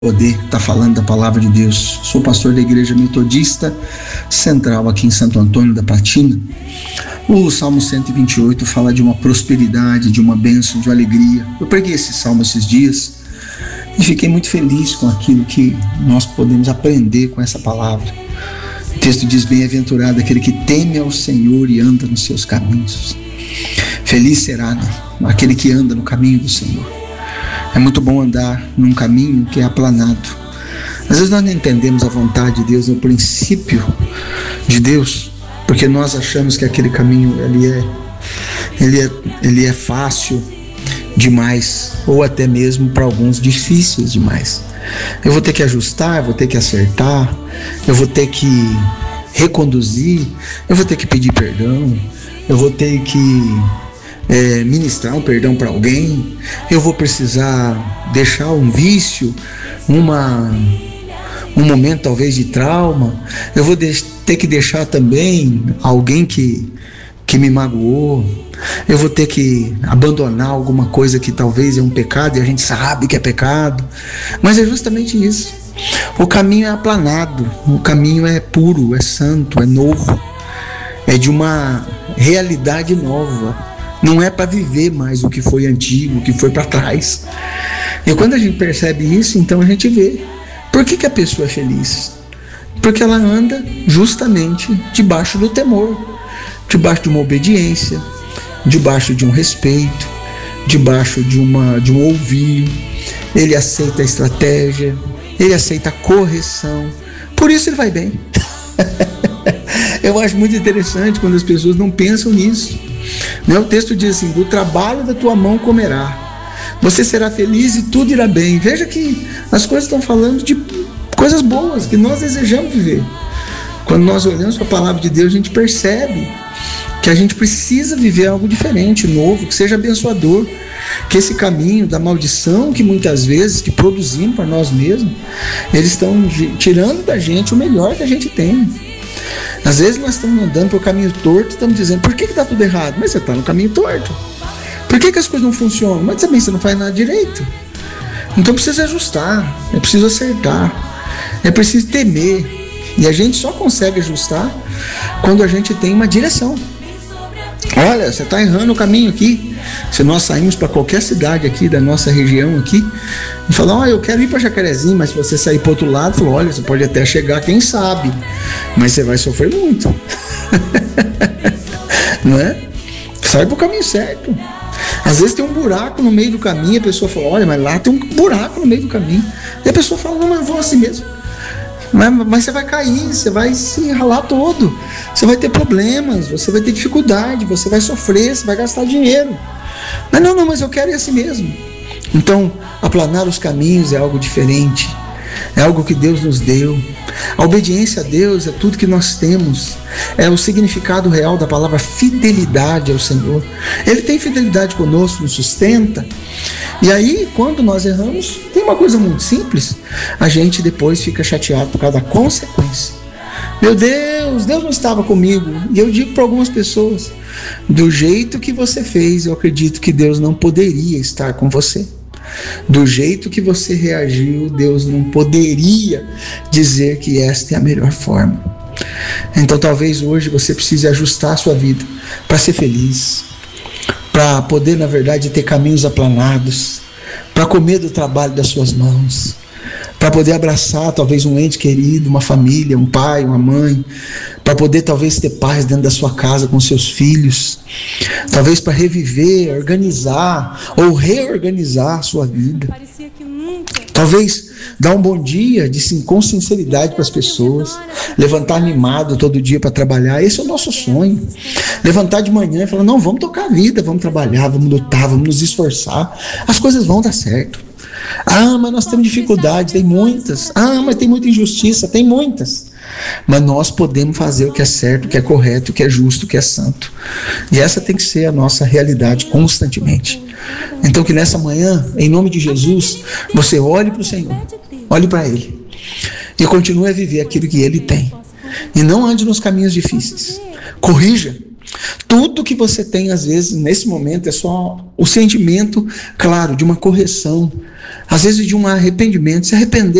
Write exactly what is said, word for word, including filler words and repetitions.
Poder estar tá falando da palavra de Deus. Sou pastor da Igreja Metodista Central aqui em Santo Antônio da Platina. O Salmo cento e vinte e oito fala de uma prosperidade, de uma bênção, de uma alegria. Eu preguei esse salmo esses dias e fiquei muito feliz com aquilo que nós podemos aprender com essa palavra. O texto diz: bem-aventurado aquele que teme ao Senhor e anda nos seus caminhos. Feliz será, né? Aquele que anda no caminho do Senhor. É muito bom andar num caminho que é aplanado. Às vezes nós não entendemos a vontade de Deus, o princípio de Deus, porque nós achamos que aquele caminho ele é, ele é, ele é fácil demais, ou até mesmo para alguns difíceis demais. Eu vou ter que ajustar, eu vou ter que acertar, eu vou ter que reconduzir, eu vou ter que pedir perdão, eu vou ter que É, ministrar um perdão para alguém, eu vou precisar deixar um vício, uma, um momento talvez de trauma, eu vou de- ter que deixar também alguém que, que me magoou, eu vou ter que abandonar alguma coisa que talvez é um pecado e a gente sabe que é pecado, mas é justamente isso. O caminho é aplanado, o caminho é puro, é santo, é novo, é de uma realidade nova. Não é para viver mais o que foi antigo, o que foi para trás. E quando a gente percebe isso, então a gente vê. Por que que a pessoa é feliz? Porque ela anda justamente debaixo do temor, debaixo de uma obediência, debaixo de um respeito, debaixo de, uma, de um ouvir. Ele aceita a estratégia, ele aceita a correção. Por isso ele vai bem. Eu acho muito interessante quando as pessoas não pensam nisso. O texto diz assim: do trabalho da tua mão comerá, você será feliz e tudo irá bem. Veja que as coisas estão falando de coisas boas que nós desejamos viver. Quando nós olhamos para a palavra de Deus, a gente percebe que a gente precisa viver algo diferente, novo, que seja abençoador, que esse caminho da maldição que muitas vezes que produzimos para nós mesmos, eles estão tirando da gente o melhor que a gente tem. Às vezes nós estamos andando por caminho torto e estamos dizendo: por que está tudo errado? Mas você está no caminho torto. Por que que as coisas não funcionam? Mas também você não faz nada direito. Então precisa ajustar, é preciso acertar, é preciso temer. E a gente só consegue ajustar quando a gente tem uma direção. Olha, você está errando o caminho aqui. Se nós saímos para qualquer cidade aqui da nossa região aqui e falar: ó, oh, eu quero ir para Jacarezinho, mas se você sair para outro lado, falou: olha, você pode até chegar, quem sabe, mas você vai sofrer muito. Não é? Sai para o caminho certo. Às vezes tem um buraco no meio do caminho, a pessoa fala: olha, mas lá tem um buraco no meio do caminho. E a pessoa fala: não, mas eu vou assim mesmo. Mas, mas você vai cair, você vai se ralar todo, você vai ter problemas, você vai ter dificuldade, você vai sofrer, você vai gastar dinheiro. Mas não, não, mas eu quero ir assim mesmo. Então, aplanar os caminhos é algo diferente, é algo que Deus nos deu. A obediência a Deus é tudo que nós temos, é o significado real da palavra fidelidade ao Senhor. Ele tem fidelidade conosco, nos sustenta. E aí, quando nós erramos, tem uma coisa muito simples: a gente depois fica chateado por causa da consequência. Meu Deus, Deus não estava comigo. E eu digo para algumas pessoas: do jeito que você fez, eu acredito que Deus não poderia estar com você. Do jeito que você reagiu, Deus não poderia dizer que esta é a melhor forma. Então talvez hoje você precise ajustar a sua vida para ser feliz, para poder, na verdade, ter caminhos aplanados, para comer do trabalho das suas mãos, para poder abraçar talvez um ente querido, uma família, um pai, uma mãe, para poder talvez ter paz dentro da sua casa com seus filhos, talvez para reviver, organizar ou reorganizar a sua vida. Talvez dar um bom dia de, sim, com sinceridade para as pessoas, levantar animado todo dia para trabalhar. Esse é o nosso sonho. Levantar de manhã e falar: não, vamos tocar a vida, vamos trabalhar, vamos lutar, vamos nos esforçar, as coisas vão dar certo. Ah, mas nós temos dificuldades, tem muitas. Ah, mas tem muita injustiça, tem muitas. Mas nós podemos fazer o que é certo, o que é correto, o que é justo, o que é santo. E essa tem que ser a nossa realidade constantemente. Então que nessa manhã, em nome de Jesus, você olhe para o Senhor, olhe para Ele e continue a viver aquilo que Ele tem. E não ande nos caminhos difíceis. Corrija. Tudo que você tem, às vezes, nesse momento, é só o sentimento, claro, de uma correção, às vezes de um arrependimento, se arrepender